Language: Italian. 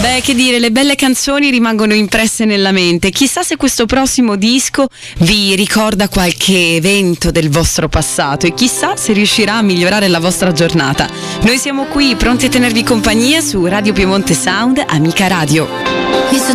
Beh, che dire, le belle canzoni rimangono impresse nella mente. Chissà se questo prossimo disco vi ricorda qualche evento del vostro passato e chissà se riuscirà a migliorare la vostra giornata. Noi siamo qui pronti a tenervi compagnia su Radio Piemonte Sound, Amica Radio.